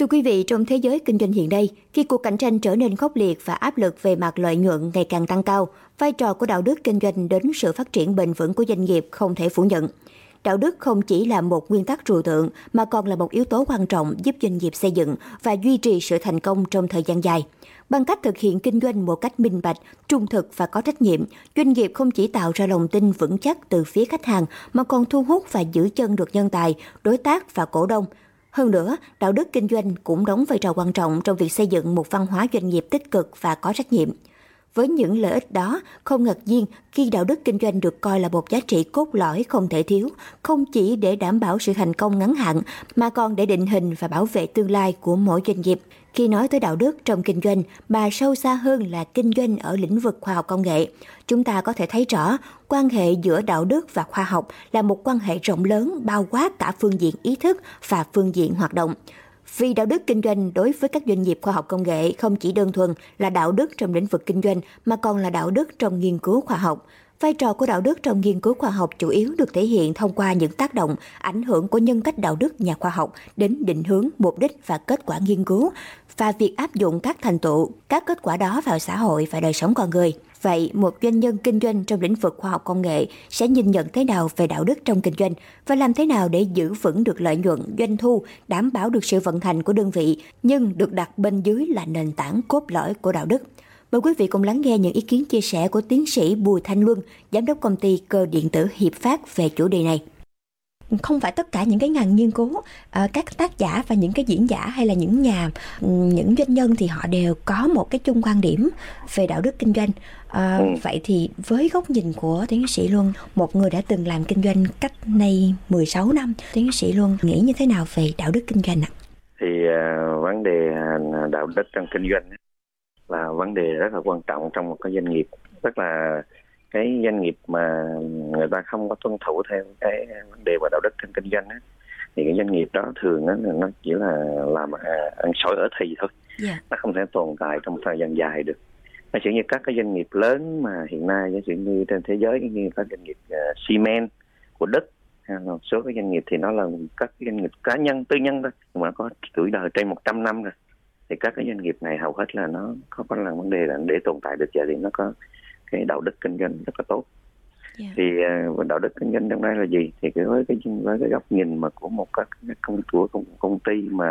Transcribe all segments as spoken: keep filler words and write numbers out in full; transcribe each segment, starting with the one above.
Thưa quý vị, trong thế giới kinh doanh hiện nay, khi cuộc cạnh tranh trở nên khốc liệt và áp lực về mặt lợi nhuận ngày càng tăng cao, vai trò của đạo đức kinh doanh đến sự phát triển bền vững của doanh nghiệp không thể phủ nhận. Đạo đức không chỉ là một nguyên tắc trừu tượng mà còn là một yếu tố quan trọng giúp doanh nghiệp xây dựng và duy trì sự thành công trong thời gian dài. Bằng cách thực hiện kinh doanh một cách minh bạch, trung thực và có trách nhiệm, doanh nghiệp không chỉ tạo ra lòng tin vững chắc từ phía khách hàng mà còn thu hút và giữ chân được nhân tài, đối tác và cổ đông. Hơn nữa, đạo đức kinh doanh cũng đóng vai trò quan trọng trong việc xây dựng một văn hóa doanh nghiệp tích cực và có trách nhiệm. Với những lợi ích đó, không ngạc nhiên khi đạo đức kinh doanh được coi là một giá trị cốt lõi không thể thiếu, không chỉ để đảm bảo sự thành công ngắn hạn, mà còn để định hình và bảo vệ tương lai của mỗi doanh nghiệp. Khi nói tới đạo đức trong kinh doanh, mà sâu xa hơn là kinh doanh ở lĩnh vực khoa học công nghệ, chúng ta có thể thấy rõ quan hệ giữa đạo đức và khoa học là một quan hệ rộng lớn bao quát cả phương diện ý thức và phương diện hoạt động. Vì đạo đức kinh doanh đối với các doanh nghiệp khoa học công nghệ không chỉ đơn thuần là đạo đức trong lĩnh vực kinh doanh mà còn là đạo đức trong nghiên cứu khoa học. Vai trò của đạo đức trong nghiên cứu khoa học chủ yếu được thể hiện thông qua những tác động, ảnh hưởng của nhân cách đạo đức nhà khoa học đến định hướng, mục đích và kết quả nghiên cứu và việc áp dụng các thành tựu, các kết quả đó vào xã hội và đời sống con người. Vậy, một doanh nhân kinh doanh trong lĩnh vực khoa học công nghệ sẽ nhìn nhận thế nào về đạo đức trong kinh doanh và làm thế nào để giữ vững được lợi nhuận, doanh thu, đảm bảo được sự vận hành của đơn vị, nhưng được đặt bên dưới là nền tảng cốt lõi của đạo đức. Mời quý vị cùng lắng nghe những ý kiến chia sẻ của tiến sĩ Bùi Thanh Luân, giám đốc công ty cơ điện tử Hiệp Phát về chủ đề này. Không phải tất cả những cái ngành nghiên cứu, các tác giả và những cái diễn giả hay là những nhà, những doanh nhân thì họ đều có một cái chung quan điểm về đạo đức kinh doanh. À, ừ. Vậy thì với góc nhìn của tiến sĩ Luân, một người đã từng làm kinh doanh cách nay mười sáu năm, tiến sĩ Luân nghĩ như thế nào về đạo đức kinh doanh ạ? Thì uh, vấn đề uh, đạo đức trong kinh doanh là vấn đề rất là quan trọng trong một cái doanh nghiệp. Tức là cái doanh nghiệp mà người ta không có tuân thủ theo cái vấn đề và đạo đức trong kinh doanh á, thì cái doanh nghiệp đó thường á, nó chỉ là làm ăn sỏi ở thì thôi, yeah. Nó không thể tồn tại trong một thời gian dài được. Ví dụ như các cái doanh nghiệp lớn mà hiện nay, ví dụ như trên thế giới như các doanh nghiệp uh, xi men của Đức, hay một số cái doanh nghiệp thì nó là các doanh nghiệp cá nhân, tư nhân thôi, nhưng mà có tuổi đời trên một trăm năm rồi. Thì các cái doanh nghiệp này hầu hết là nó có có là vấn đề là để tồn tại được giờ thì nó có cái đạo đức kinh doanh rất là tốt. Yeah. Thì uh, đạo đức kinh doanh trong đây là gì? Thì cái với cái với cái góc nhìn mà của một các công của công, công ty mà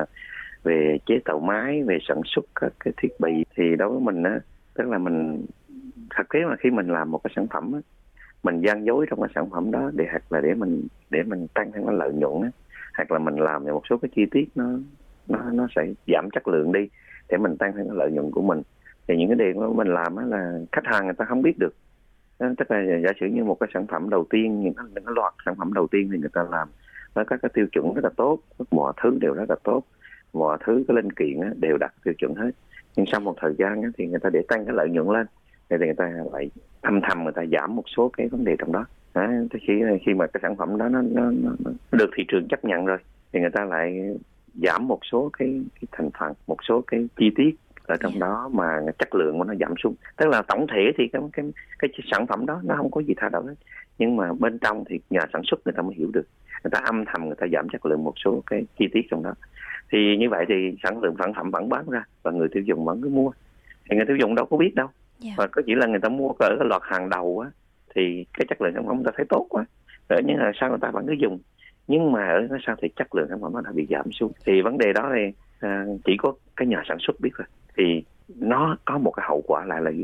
về chế tạo máy, về sản xuất các cái thiết bị, thì đối với mình á, tức là mình thật tế mà khi mình làm một cái sản phẩm á, mình gian dối trong cái sản phẩm đó để hoặc là để mình để mình tăng thêm cái lợi nhuận á, hoặc là mình làm một số cái chi tiết nó nó nó sẽ giảm chất lượng đi để mình tăng thêm cái lợi nhuận của mình. Thì những cái điều mà mình làm á là khách hàng người ta không biết được. Tức là giả sử như một cái sản phẩm đầu tiên, những cái, những cái loạt sản phẩm đầu tiên thì người ta làm với các cái tiêu chuẩn rất là tốt, mọi thứ đều rất là tốt, mọi thứ cái linh kiện á, đều đạt tiêu chuẩn hết. Nhưng sau một thời gian á, thì người ta để tăng cái lợi nhuận lên, thì người ta lại thầm thầm người ta giảm một số cái vấn đề trong đó. Đó, khi khi mà cái sản phẩm đó nó, nó, nó được thị trường chấp nhận rồi, thì người ta lại giảm một số cái, cái thành phần, một số cái chi tiết ở trong đó mà chất lượng của nó giảm xuống. Tức là tổng thể thì cái cái cái sản phẩm đó nó không có gì thay đổi hết, nhưng mà bên trong thì nhà sản xuất người ta mới hiểu được, người ta âm thầm người ta giảm chất lượng một số cái chi tiết trong đó. Thì như vậy thì sản lượng sản phẩm vẫn bán ra và người tiêu dùng vẫn cứ mua. Thì người tiêu dùng đâu có biết đâu. Yeah. Và có chỉ là người ta mua ở cái loạt hàng đầu á, thì cái chất lượng sản phẩm người ta thấy tốt quá, rồi nhưng mà sao người ta vẫn cứ dùng. Nhưng mà ở sao thì chất lượng sản phẩm nó đã bị giảm xuống. Thì vấn đề đó thì à, chỉ có cái nhà sản xuất biết rồi. Thì nó có một cái hậu quả lại là gì?